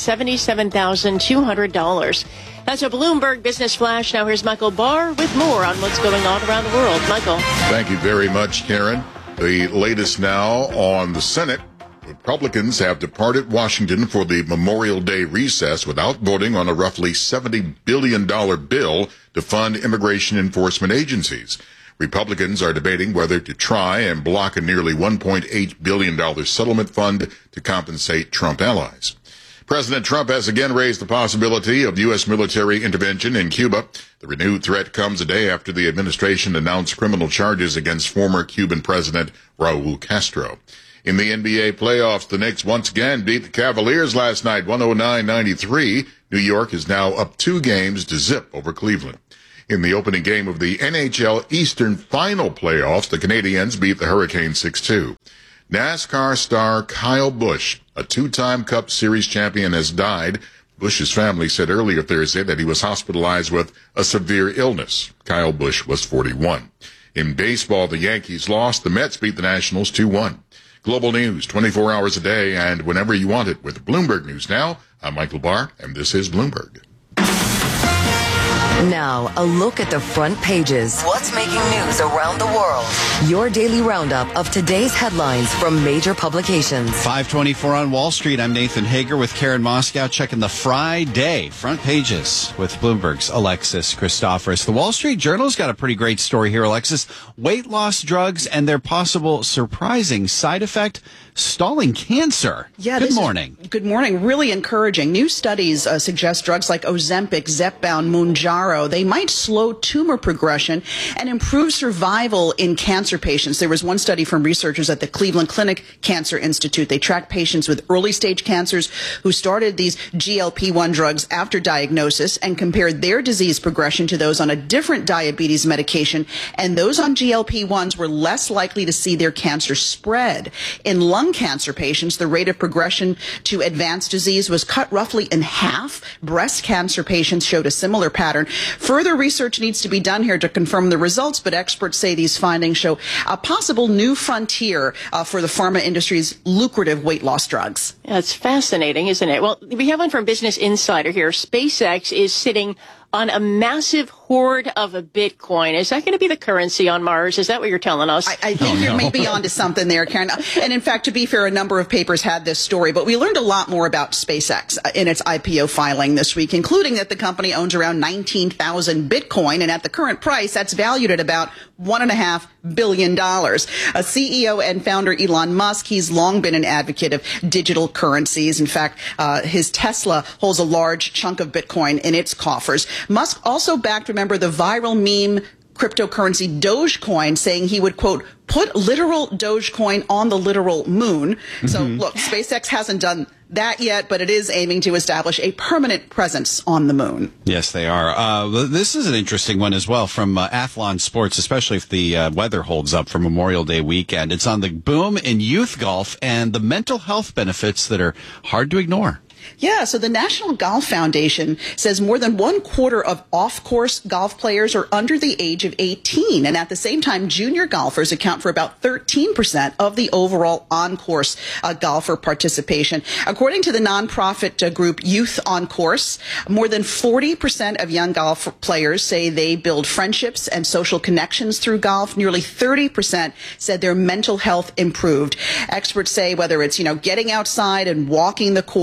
$77,200. That's a Bloomberg Business Flash. Now here's Michael Barr with more on what's going on around the world. Michael. Thank you very much, Karen. The latest now on the Senate. Republicans have departed Washington for the Memorial Day recess without voting on a roughly $70 billion bill to fund immigration enforcement agencies. Republicans are debating whether to try and block a nearly $1.8 billion settlement fund to compensate Trump allies. President Trump has again raised the possibility of U.S. military intervention in Cuba. The renewed threat comes a day after the administration announced criminal charges against former Cuban President Raul Castro. In the NBA playoffs, the Knicks once again beat the Cavaliers last night, 109-93. New York is now up 2-0 over Cleveland. In the opening game of the NHL Eastern Final playoffs, the Canadiens beat the Hurricanes 6-2. NASCAR star Kyle Busch, a 2-time Cup Series champion, has died. Busch's family said earlier Thursday that he was hospitalized with a severe illness. Kyle Busch was 41. In baseball, the Yankees lost. The Mets beat the Nationals 2-1. Global news 24 hours a day and whenever you want it with Bloomberg News Now. I'm Michael Barr, and this is Bloomberg. Now, a look at the front pages. What's making news around the world? Your daily roundup of today's headlines from major publications. 5:24 on Wall Street. I'm Nathan Hager with Karen Moscow checking the Friday front pages with Bloomberg's Alexis Christoforous. The Wall Street Journal's got a pretty great story here, Alexis. Weight loss drugs and their possible surprising side effect, stalling cancer. Yeah, Good morning. Good morning. Really encouraging. New studies suggest drugs like Ozempic, Zepbound, Mounjaro, they might slow tumor progression and improve survival in cancer patients. There was one study from researchers at the Cleveland Clinic Cancer Institute. They tracked patients with early stage cancers who started these GLP-1 drugs after diagnosis and compared their disease progression to those on a different diabetes medication. And those on GLP-1s were less likely to see their cancer spread. In lung cancer patients, the rate of progression to advanced disease was cut roughly in half. Breast cancer patients showed a similar pattern. Further research needs to be done here to confirm the results, but experts say these findings show a possible new frontier for the pharma industry's lucrative weight loss drugs. That's fascinating, isn't it? Well, we have one from Business Insider here. SpaceX is sitting on a massive hoard of a Bitcoin. Is that going to be the currency on Mars? Is that what you're telling us? I think you may be onto something there, Karen. And in fact, to be fair, a number of papers had this story, but we learned a lot more about SpaceX in its IPO filing this week, including that the company owns around 19,000 Bitcoin, and at the current price, that's valued at about $1.5 billion. CEO and founder Elon Musk, he's long been an advocate of digital currencies. In fact, his Tesla holds a large chunk of Bitcoin in its coffers. Musk also backed, remember, the viral meme cryptocurrency Dogecoin, saying he would, quote, put literal Dogecoin on the literal moon. So look, SpaceX hasn't done that yet, but it is aiming to establish a permanent presence on the moon. Yes, they are. This is an interesting one as well from Athlon Sports, especially if the weather holds up for Memorial Day weekend. It's on the boom in youth golf and the mental health benefits that are hard to ignore. Yeah, so the National Golf Foundation says more than 1/4 of off-course golf players are under the age of 18. And at the same time, junior golfers account for about 13% of the overall on-course golfer participation. According to the nonprofit group Youth on Course, more than 40% of young golf players say they build friendships and social connections through golf. Nearly 30% said their mental health improved. Experts say whether it's, getting outside and walking the course or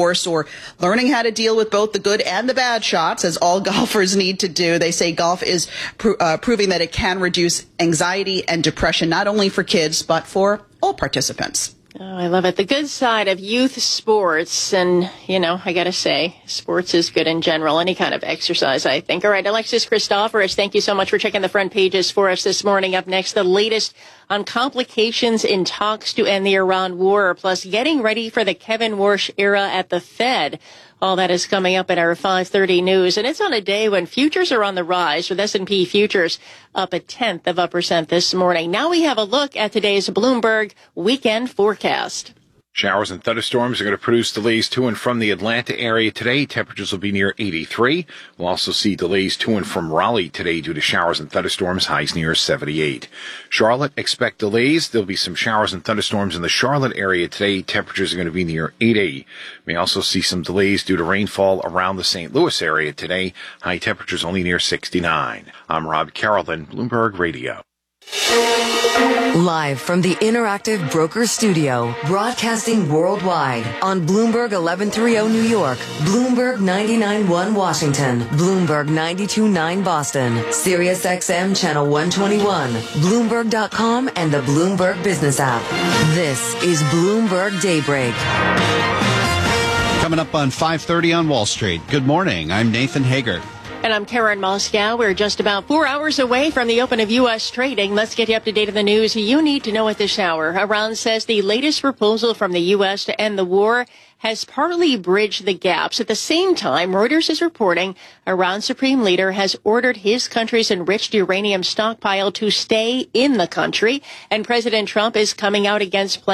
for learning how to deal with both the good and the bad shots, as all golfers need to do. They say golf is proving that it can reduce anxiety and depression, not only for kids, but for all participants. Oh, I love it. The good side of youth sports. And, I got to say, sports is good in general. Any kind of exercise, I think. All right, Alexis Christoforous, thank you so much for checking the front pages for us this morning. Up next, the latest on complications in talks to end the Iran war, plus getting ready for the Kevin Warsh era at the Fed. All that is coming up in our 5:30 news. And it's on a day when futures are on the rise, with S&P futures up 0.1% this morning. Now we have a look at today's Bloomberg weekend forecast. Showers and thunderstorms are going to produce delays to and from the Atlanta area today. Temperatures will be near 83. We'll also see delays to and from Raleigh today due to showers and thunderstorms, highs near 78. Charlotte, expect delays. There'll be some showers and thunderstorms in the Charlotte area today. Temperatures are going to be near 80. May also see some delays due to rainfall around the St. Louis area today. High temperatures only near 69. I'm Rob Carrollton, Bloomberg Radio. Live from the Interactive Broker Studio, broadcasting worldwide on Bloomberg 1130 New York, Bloomberg 99.1 Washington, Bloomberg 92.9 Boston, Sirius XM Channel 121, Bloomberg.com, and the Bloomberg Business app. This is Bloomberg Daybreak. Coming up on 5:30 on Wall Street. Good morning. I'm Nathan Hager. And I'm Karen Moscow. We're just about 4 hours away from the open of U.S. trading. Let's get you up to date on the news you need to know at this hour. Iran says the latest proposal from the U.S. to end the war has partly bridged the gaps. At the same time, Reuters is reporting Iran's supreme leader has ordered his country's enriched uranium stockpile to stay in the country. And President Trump is coming out against plans